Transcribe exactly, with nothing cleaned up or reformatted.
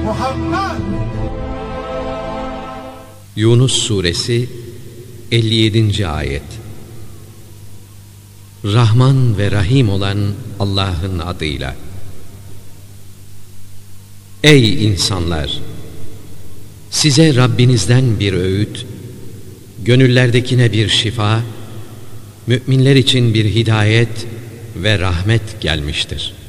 Muhammed. Yunus Suresi elli yedinci ayet. Rahman ve Rahim olan Allah'ın adıyla. Ey insanlar! Size Rabbinizden bir öğüt, gönüllerdekine bir şifa, müminler için bir hidayet ve rahmet gelmiştir.